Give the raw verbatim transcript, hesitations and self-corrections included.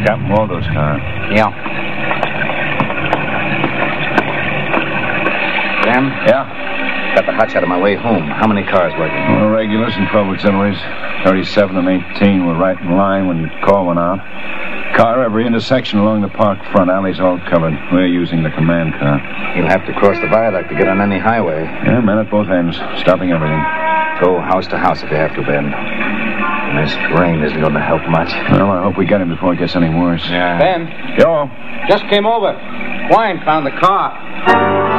Captain Waldo's car. Yeah. Sam? Yeah? Got the hotshot on my way home. How many cars working? Well, regulars and twelve auxiliaries. thirty-seven and eighteen were right in line when the call went out. Car, every intersection along the park front alley's all covered. We're using the command car. You'll have to cross the viaduct to get on any highway. Yeah, men at both ends, stopping everything. Go house to house if you have to, Ben. And this rain isn't going to help much. Well, I hope we get him before it gets any worse. Yeah. Ben, Yo. just came over. Wine found the car.